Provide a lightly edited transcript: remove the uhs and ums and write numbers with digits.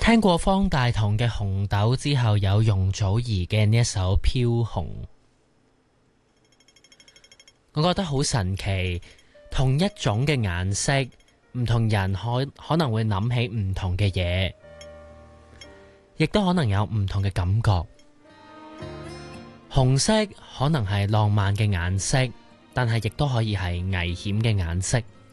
聽過方大同嘅紅豆之後，有容祖兒嘅呢一首飄紅，我覺得好神奇。同一種嘅顏色，唔同人可能會諗起唔同嘅嘢，亦都可能有唔同嘅感覺。紅色可能係浪漫嘅顏色，但係亦都可以係危險嘅顏色。